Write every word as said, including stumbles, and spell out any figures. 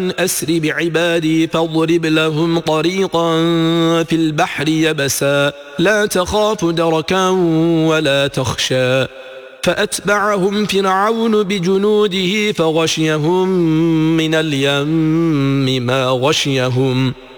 أسر بعبادي فاضرب لهم طريقا في البحر يبسا لا تخاف دركا ولا تخشى فأتبعهم فرعون بجنوده فغشيهم من اليم ما غشيهم